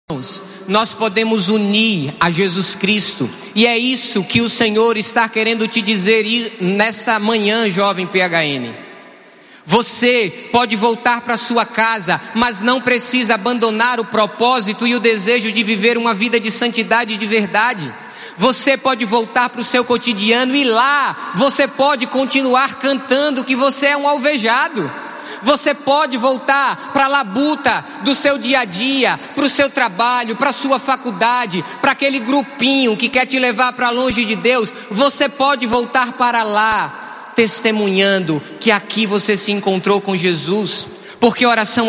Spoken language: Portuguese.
nós podemos unir a Jesus Cristo, e é isso que o Senhor está querendo te dizer nesta manhã, jovem PHN. Você pode voltar para sua casa, mas não precisa abandonar o propósito e o desejo de viver uma vida de santidade de verdade. Você pode voltar para o seu cotidiano e lá você pode continuar cantando que você é um alvejado. Você pode voltar para a labuta do seu dia a dia, para o seu trabalho, para a sua faculdade, para aquele grupinho que quer te levar para longe de Deus. Você pode voltar para lá, testemunhando que aqui você se encontrou com Jesus, porque oração